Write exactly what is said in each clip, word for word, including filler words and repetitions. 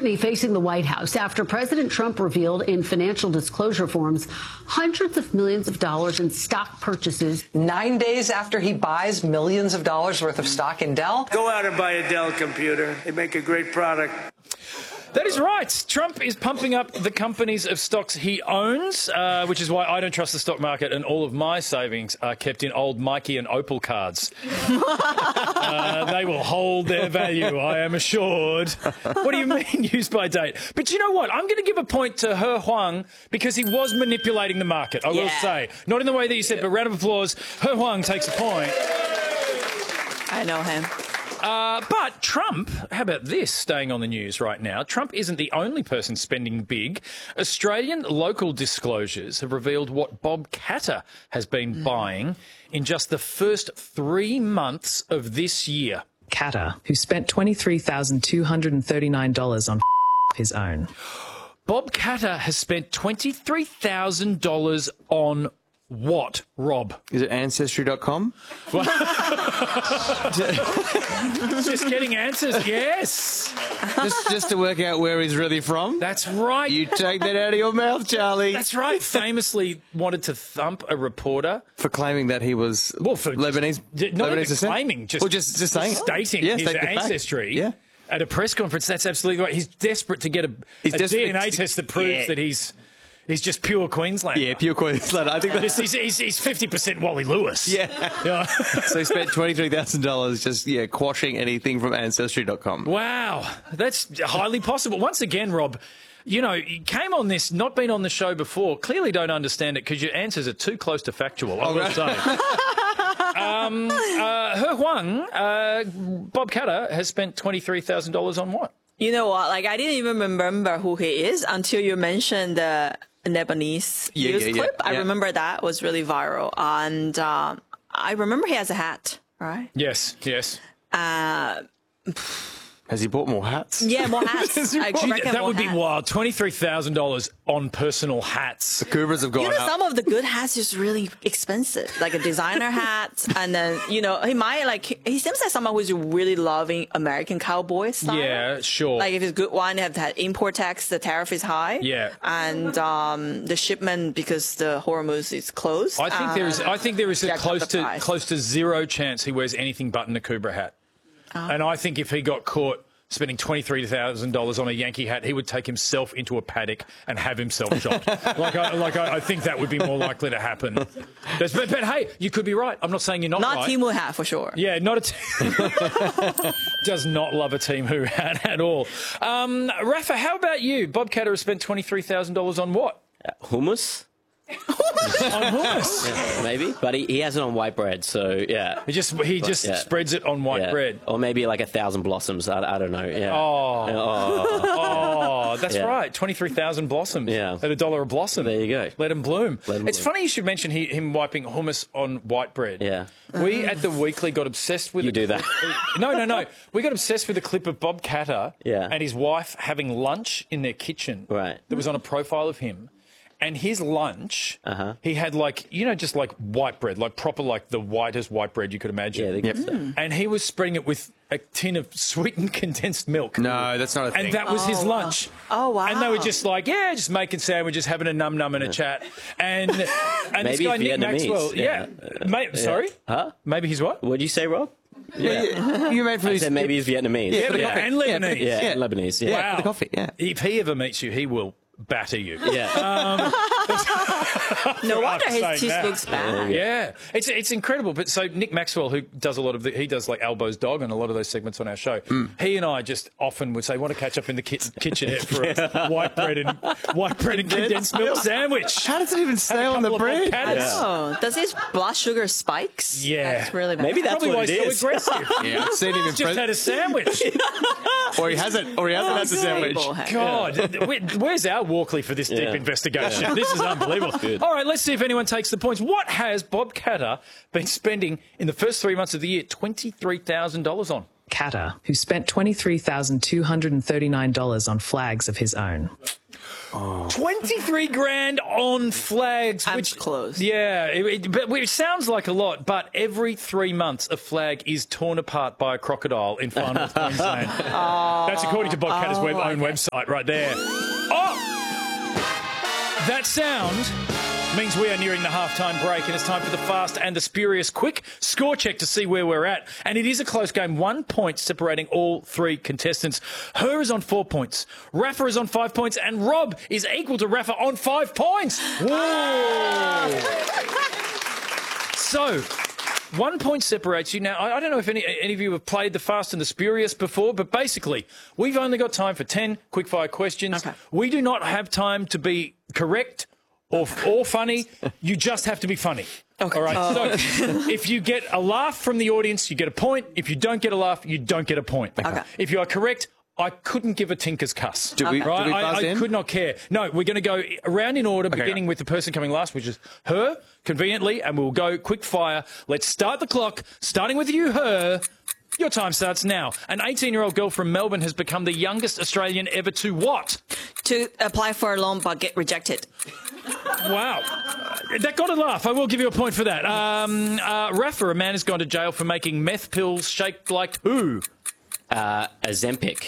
scrutiny facing the White House after President Trump revealed in financial disclosure forms hundreds of millions of dollars in stock purchases. Nine days after he buys millions of dollars worth of stock in Dell. Go out and buy a Dell computer. They make a great product. That is right. Trump is pumping up the companies of stocks he owns, uh, which is why I don't trust the stock market, and all of my savings are kept in old Mikey and Opal cards. uh, they will hold their value, I am assured. What do you mean, used by date? But you know what? I'm going to give a point to He Huang because he was manipulating the market, I yeah. will say. Not in the way that you said, but round of applause. He Huang takes a point. I know him. Uh, but Trump, how about this, staying on the news right now? Trump isn't the only person spending big. Australian local disclosures have revealed what Bob Katter has been mm. buying in just the first three months of this year. Katter, who spent twenty-three thousand two hundred thirty-nine dollars on his own. Bob Katter has spent twenty-three thousand dollars on what, Rob? Is it Ancestry dot com? Just getting answers, yes. Just, just to work out where he's really from? That's right. You take that out of your mouth, Charlie. That's right. Famously wanted to thump a reporter. For claiming that he was well, for Lebanese. Just, not Lebanese even claiming, just, well, just, just saying stating yeah, his state ancestry. Yeah. At a press conference, that's absolutely right. He's desperate to get a, a D N A to, test that proves yeah. that he's... He's just pure Queenslander. Yeah, pure Queenslander. I think that's... He's, he's, he's fifty percent Wally Lewis. Yeah. yeah. So he spent twenty-three thousand dollars just, yeah, quashing anything from Ancestry dot com. Wow. That's highly possible. Once again, Rob, you know, you came on this, not been on the show before, clearly don't understand it because your answers are too close to factual, I will right. say. um, uh, He Huang, uh, Bob Katter, has spent twenty-three thousand dollars on what? You know what? Like, I didn't even remember who he is until you mentioned the Lebanese yeah, news yeah, clip. yeah, I yeah. remember that was really viral. And uh, I remember he has a hat, right? Yes, yes. Uh, Has he bought more hats? Yeah, more hats. I Gee, that more would hats. be wild. twenty-three thousand dollars on personal hats. The Kubras have gone You know, up. some of the good hats is really expensive, like a designer hat. And then, you know, he might like, he seems like someone who's really loving American cowboy style. Yeah, sure. Like if it's a good one, they have that import tax, the tariff is high. Yeah. And um, the shipment, because the Hormuz is closed. I think um, there is, I think there is a jack up close the to, price. close to zero chance he wears anything but an Kubra hat. Oh. And I think if he got caught spending twenty-three thousand dollars on a Yankee hat, he would take himself into a paddock and have himself shot. like, I, like I, I think that would be more likely to happen. But, but, but hey, you could be right. I'm not saying you're not, not right. Not Temu hat for sure. Yeah, not a team. Does not love a Temu hat at all. Um, Rafa, how about you? Bob Katter has spent twenty-three thousand dollars on what? Uh, hummus. On hummus, yeah, maybe, but he, he has it on white bread, so yeah. He just he but, just yeah. spreads it on white yeah. bread, or maybe like a thousand blossoms. I, I don't know. Yeah. Oh, oh, oh that's yeah. right. Twenty-three thousand blossoms. Yeah, at a dollar a blossom. There you go. Let him bloom. Let him it's bloom. funny you should mention he, him wiping hummus on white bread. Yeah. We at the Weekly got obsessed with. You a, do that? No, no, no. We got obsessed with a clip of Bob Katter yeah. and his wife having lunch in their kitchen. Right. That was on a profile of him. And his lunch, uh-huh. he had like, you know, just like white bread, like proper, like the whitest white bread you could imagine. Yeah, they yep. mm. And he was spreading it with a tin of sweetened condensed milk. No, that's not a thing. And that was oh, his wow. lunch. Oh, wow. And they were just like, yeah, just making sandwiches, having a num-num and a chat. And, and this guy, Nick Maxwell, yeah. yeah. Mate, yeah. Sorry? Huh? Maybe he's what? What'd you say, Rob? Yeah. yeah. You made for I said maybe he's Vietnamese. Yeah, yeah. and Lebanese. Yeah, yeah. and Lebanese. Yeah, yeah wow. for the coffee, yeah. If he ever meets you, he will batter you. Yeah. Um, no wonder his teeth that. looks bad. Yeah, it's it's incredible. But so Nick Maxwell, who does a lot of the, he does like Elbows Dog and a lot of those segments on our show. Mm. He and I just often would say, "Want to catch up in the ki- kitchenette for a white bread and white bread and condensed milk sandwich?" How does it even say on the bread? Yeah. Oh, does his blood sugar spikes? Yeah, that's really bad. Maybe that's Probably what why it he's is. so aggressive. Yeah, I've seen him in He's just pres- had a sandwich. or he hasn't, or he hasn't oh, had the sandwich. God, yeah. Where's our Walkley for this deep Yeah. investigation? Yeah. This is unbelievable. All right, let's see if anyone takes the points. What has Bob Katter been spending in the first three months of the year twenty-three thousand dollars on? Qatar, who spent twenty-three thousand two hundred thirty-nine dollars on flags of his own. twenty-three grand on flags. I'm which, close. Yeah, it, it, but which sounds like a lot, but every three months a flag is torn apart by a crocodile in far north Queensland. That's according to Bobcatter's Oh, web, own okay. website right there. Oh! That sound means we are nearing the halftime break, and it's time for the fast and the spurious quick score check to see where we're at. And it is a close game, one point separating all three contestants. Her is on four points, Rafa is on five points, and Rob is equal to Rafa on five points. Whoa! So, one point separates you. Now, I, I don't know if any, any of you have played the Fast and the Spurious before, but basically, we've only got time for ten quickfire questions. Okay. We do not have time to be correct or, or funny. You just have to be funny. Okay. All right. So, if you get a laugh from the audience, you get a point. If you don't get a laugh, you don't get a point. Okay. If you are correct, I couldn't give a tinker's cuss. Do we, Right? do we I, buzz I in? could not care. No, we're going to go around in order, beginning with the person coming last, which is her, conveniently, and we'll go quick fire. Let's start the clock, starting with you, her. Your time starts now. An eighteen-year-old girl from Melbourne has become the youngest Australian ever to what? To apply for a loan but get rejected. Wow. That got a laugh. I will give you a point for that. Um, uh, Rafa, a man has gone to jail for making meth pills shaped like who? Uh, Ozempic.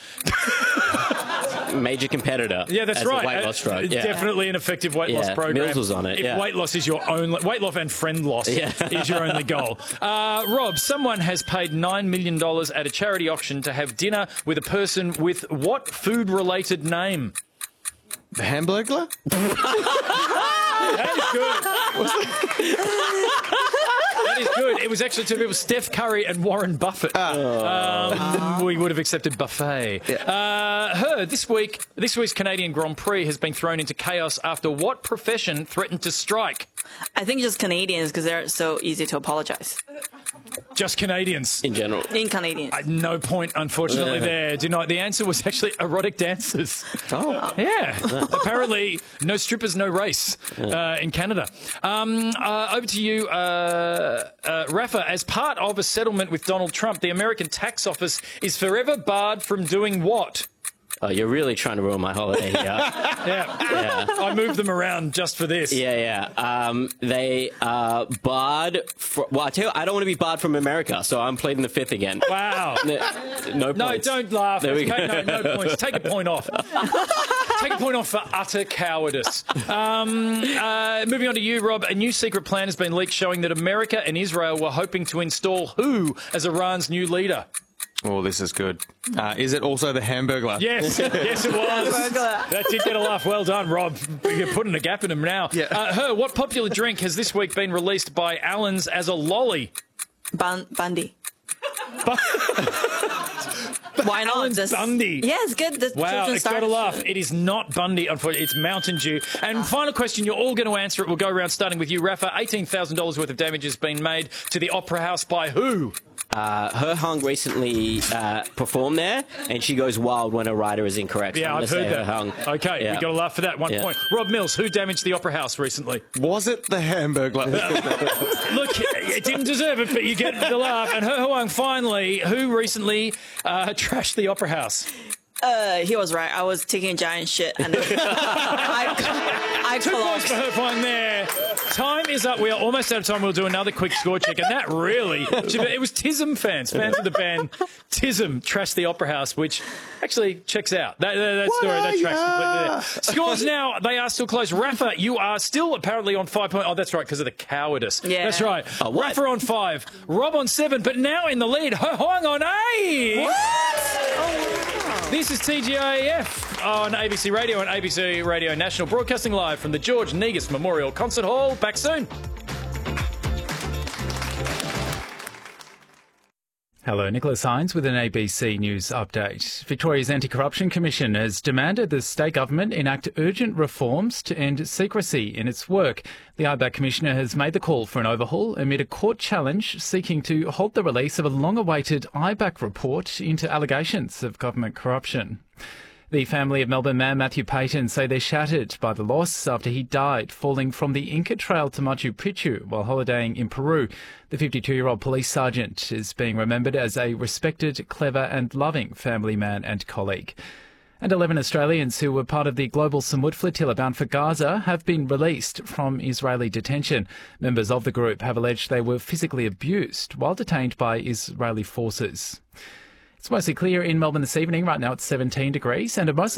Major competitor. Yeah, that's as right. A weight loss drug. It's Yeah. definitely an effective weight loss Yeah, program. Mills was on it, If yeah. weight loss is your only weight loss and friend loss Yeah. is your only goal. Uh, Rob, someone has paid nine million dollars at a charity auction to have dinner with a person with what food-related name? The Hamburglar? That is good. That is good. It was actually two people, Steph Curry and Warren Buffett. Um, we would have accepted buffet. Uh, her, this week, this week's Canadian Grand Prix has been thrown into chaos after what profession threatened to strike? I think just Canadians because they're so easy to apologize. Just Canadians. In general. In Canadians. No point, unfortunately, Yeah. there. Do not. The answer was actually erotic dancers. Oh. Yeah. Apparently, no strippers, no race uh, in Canada. Um, uh, over to you, uh, uh, Rafa. As part of a settlement with Donald Trump, the American tax office is forever barred from doing what? Oh, you're really trying to ruin my holiday here. Yeah. Yeah. I moved them around just for this. Yeah, yeah. Um, they are barred. For, well, I tell you, I don't want to be barred from America, so I'm pleading the fifth again. Wow. No, no No, points. don't laugh. There we go. Okay, no, no points. Take a point off. Take a point off for utter cowardice. Um, uh, moving on to you, Rob. A new secret plan has been leaked showing that America and Israel were hoping to install who as Iran's new leader? Oh, this is good. Uh, is it also the Hamburglar? Yes, yes, it was. That did get a laugh. Well done, Rob. You're putting a gap in him now. Yeah. Uh, her, what popular drink has this week been released by Allen's as a lolly? Bun- Bundy. Why not? Alan's Just- Bundy. Yeah, it's good. The Wow, children it's got start- to laugh. It is not Bundy, unfortunately. It's Mountain Dew. And final question, you're all going to answer it. We'll go around starting with you, Rafa. eighteen thousand dollars worth of damage has been made to the Opera House by who? Uh, her hung recently uh, performed there, and she goes wild when a writer is incorrect. Yeah, I'm I've gonna heard say that. Her hung. Okay, Yeah. we got to laugh for that. One Yeah. point. Rob Mills, who damaged the Opera House recently? Was it the Hamburglar? Look, it didn't deserve it, but you get the laugh. And He Huang, finally, who recently uh, trashed the Opera House? Uh, he was right. I was taking a giant shit and I, I Two points for collapsed. He Huang there. Time is up. We are almost out of time. We'll do another quick score check. And that really, it was Tism fans, fans of the band Tism trashed the Opera House, which actually checks out. That, that, that story, that tracks completely there. Scores now, they are still close. Rafa, you are still apparently on five points. Oh, that's right, because of the cowardice. Yeah. That's right. Oh, what? Rafa on five, Rob on seven, but now in the lead, He Huang on eight. This is T G I F on A B C Radio and A B C Radio National, broadcasting live from the George Negus Memorial Concert Hall. Back soon. Hello, Nicholas Hines with an A B C News update. Victoria's Anti-Corruption Commission has demanded the state government enact urgent reforms to end secrecy in its work. The I B A C Commissioner has made the call for an overhaul amid a court challenge seeking to halt the release of a long-awaited I B A C report into allegations of government corruption. The family of Melbourne man Matthew Payton say they're shattered by the loss after he died falling from the Inca Trail to Machu Picchu while holidaying in Peru. The fifty-two-year-old police sergeant is being remembered as a respected, clever and loving family man and colleague. And eleven Australians who were part of the global Samut flotilla bound for Gaza have been released from Israeli detention. Members of the group have alleged they were physically abused while detained by Israeli forces. It's mostly clear in Melbourne this evening. Right now it's seventeen degrees and a mostly